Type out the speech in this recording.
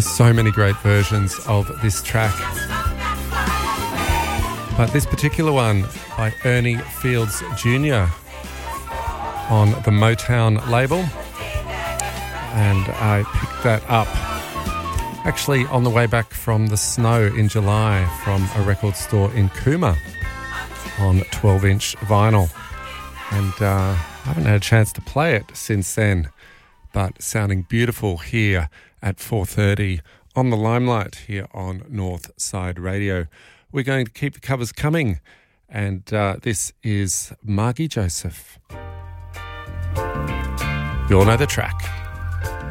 so many great versions of this track. But this particular one by Ernie Fields Jr. on the Motown label. And I picked that up actually on the way back from the snow in July from a record store in Cooma on 12-inch vinyl. And I haven't had a chance to play it since then, but sounding beautiful here at 4:30 on the Limelight here on Northside Radio. We're going to keep the covers coming, and this is Margie Joseph. You all know the track.